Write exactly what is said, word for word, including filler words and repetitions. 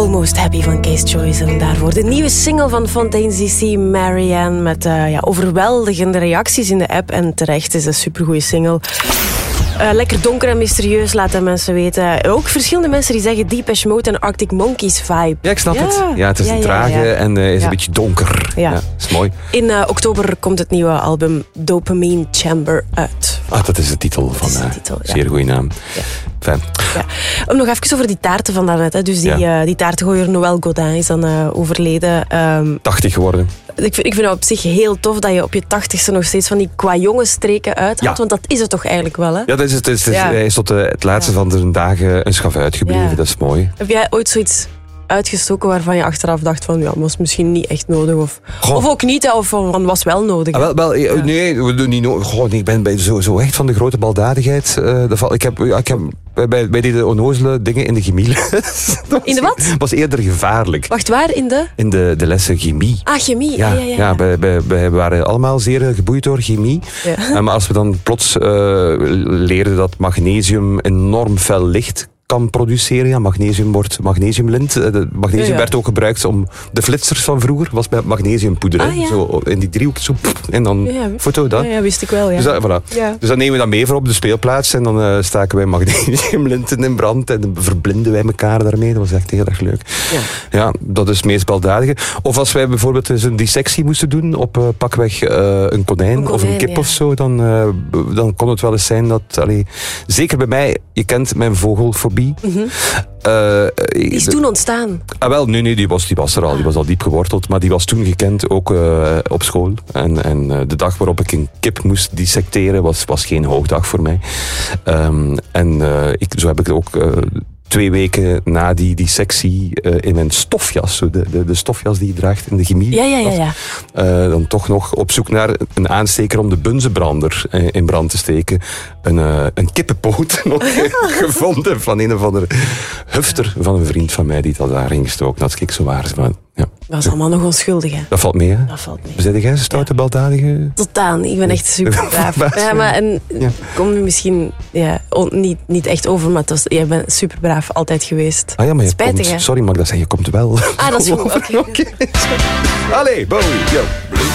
Almost Happy van Kees Joyce. En daarvoor de nieuwe single van Fontaine's D C, Marianne. Met uh, ja, overweldigende reacties in de app. En terecht is een supergoeie single. Uh, lekker donker en mysterieus, laten mensen weten. Ook verschillende mensen die zeggen Depeche Mode en Arctic Monkeys vibe. Ja, ik snap ja. het. Ja, het is ja, een ja, trage ja, ja. en uh, is ja. een beetje donker. Ja. Ja, is mooi. In uh, oktober komt het nieuwe album Dopamine Chamber uit. Ah, dat is de titel van de uh, titel, ja. zeer goede naam. Ja. Fijn. Ja. Om nog even over die taarten van daarnet. Hè. Dus die, Ja. uh, die taartengooier Noël Godin is dan uh, overleden. Um, tachtig geworden. Ik vind, ik vind het op zich heel tof dat je op je tachtigste nog steeds van die qua jonge streken uithaalt. Ja. Want dat is het toch eigenlijk wel, hè? Ja, dat is het. Het is, Ja. Hij is tot uh, het laatste Ja. van zijn dagen een schavuit gebleven. Ja. Dat is mooi. Heb jij ooit zoiets uitgestoken waarvan je achteraf dacht van ja, was misschien niet echt nodig? Of, of ook niet, hè, of van was wel nodig? Ah, wel, wel, ja. Nee, we doen niet nodig. Goh, nee, ik ben bij zo, zo echt van de grote baldadigheid. Uh, dat val, ik heb, ja, ik heb, wij, wij deden onnozele dingen in de chemie. In de wat? Dat was eerder gevaarlijk. Wacht, waar? In de? In de, de lessen chemie. Ah, chemie. Ja, ja, ja, ja. ja wij, wij, wij waren allemaal zeer geboeid door chemie. Ja. Uh, maar als we dan plots uh, leerden dat magnesium enorm fel licht kan produceren. Ja, magnesium wordt magnesiumlint. De magnesium ja, ja. werd ook gebruikt om de flitsers van vroeger. Was bij magnesiumpoeder. Ah, ja. Zo in die driehoek. Zo, en dan Ja, ja. foto dat. Ja, ja, wist ik wel, ja. Dus, dat, voilà. Ja. dus dan nemen we dat mee voor op de speelplaats. En dan uh, staken wij magnesiumlinten in brand. En dan verblinden wij elkaar daarmee. Dat was echt heel erg leuk. Ja. Ja, dat is het meest baldadige. Of als wij bijvoorbeeld eens een dissectie moesten doen op uh, pakweg uh, een, konijn, een konijn of een kip ja. of zo. Dan, uh, dan kon het wel eens zijn dat... Allee, zeker bij mij, je kent mijn vogelfobie. Mm-hmm. Uh, Die is toen ontstaan. Ah, wel, nee, nee, die was, die was er al. Die was al diep geworteld. Maar die was toen gekend, ook uh, op school. En, en uh, de dag waarop ik een kip moest dissecteren, was, was geen hoogdag voor mij. Um, en uh, ik, zo heb ik ook... Uh, Twee weken na die dissectie uh, in mijn stofjas, zo de, de, de stofjas die je draagt in de chemie, Ja, ja, ja. ja. Uh, dan toch nog op zoek naar een aansteker om de bunzenbrander uh, in brand te steken. Een, uh, een kippenpoot nog gevonden van een of andere hufter van een vriend van mij die dat daar ging gestoken. Dat ik zo waar. Van, ja. Dat was allemaal nog onschuldig, hè? Dat valt mee, hè? Dat valt mee. Zijn jij een stoute ja. baldadige? Totaal niet. Ik ben echt super braaf. Ja, maar en ja. kom nu misschien ja, on, niet, niet echt over, maar het was, jij bent super braaf altijd geweest. Ah ja, maar je spijtig, komt, hè? sorry, mag ik dat zeggen? Je komt wel. Ah, dat is goed. Oké. Okay. Allee, Bowie, yo.